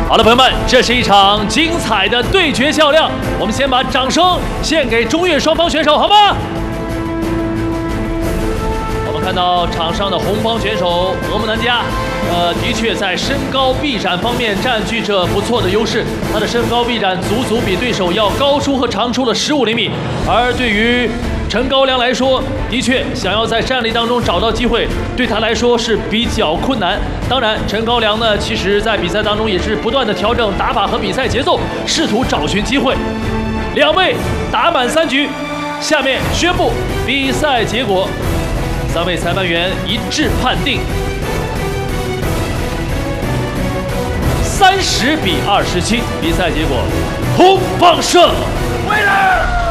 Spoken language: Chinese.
好了，朋友们，这是一场精彩的对决较量，我们先把掌声献给中越双方选手，好吗？我们看到场上的红方选手俄木南加，的确在身高臂展方面占据着不错的优势，他的身高臂展足比对手要高出和长出了15厘米，而对于陈高粱来说，的确想要在战力当中找到机会，对他来说是比较困难。当然，陈高粱呢，其实在比赛当中也是不断的调整打法和比赛节奏，试图找寻机会。两位打满3局，下面宣布比赛结果，3位裁判员一致判定30比27，比赛结果红方胜。Winner！